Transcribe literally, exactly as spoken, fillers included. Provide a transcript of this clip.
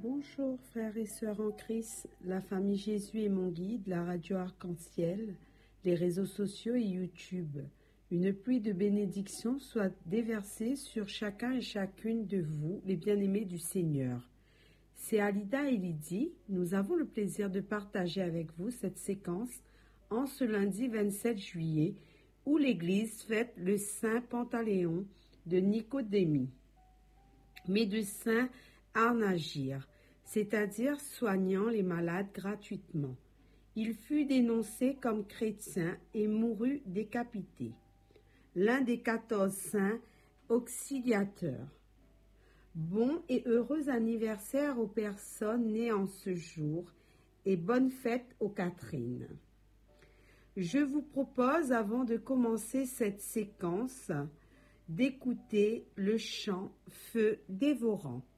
Bonjour frères et sœurs en Christ, la famille Jésus est mon guide, la radio Arc-en-Ciel, les réseaux sociaux et YouTube. Une pluie de bénédictions soit déversée sur chacun et chacune de vous, les bien-aimés du Seigneur. C'est Alida et Lydie, nous avons le plaisir de partager avec vous cette séquence en ce lundi vingt-sept juillet où l'Église fête le Saint Pantaléon de Nicodémie, médecin Arnagir, c'est-à-dire soignant les malades gratuitement. Il fut dénoncé comme chrétien et mourut décapité. L'un des quatorze saints auxiliateurs. Bon et heureux anniversaire aux personnes nées en ce jour et bonne fête aux Catherine. Je vous propose, avant de commencer cette séquence, d'écouter le chant Feu dévorant.